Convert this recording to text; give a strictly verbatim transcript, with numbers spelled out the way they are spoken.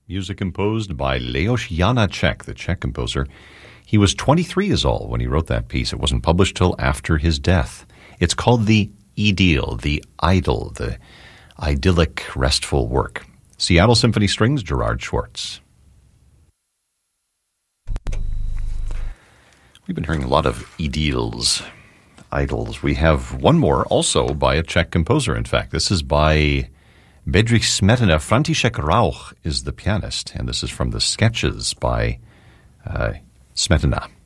music composed by Leos Janáček, the Czech composer. He was twenty-three years old when he wrote that piece. It wasn't published till after his death. It's called the Idyll, the idyll, the idyllic, restful work. Seattle Symphony Strings, Gerard Schwartz. We've been hearing a lot of idylls, idols. We have one more, also by a Czech composer, in fact. This is by Bedřich Smetana. František Rauch is the pianist, and this is from the Sketches by uh, Smetana.